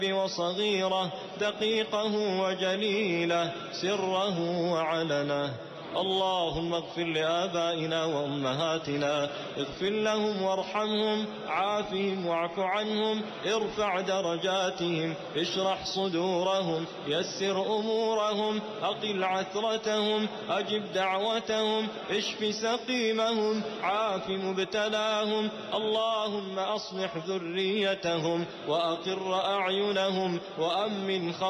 وصغيره، دقيقه وجليله، سره وعلنه. اللهم اغفر لآبائنا وأمهاتنا، اغفر لهم وارحمهم، عافهم واعف عنهم، ارفع درجاتهم، اشرح صدورهم، يسر أمورهم، أقل عثرتهم، أجب دعوتهم، اشف سقيمهم، عاف مبتلاهم. اللهم أصلح ذريتهم وأقر أعينهم وأمن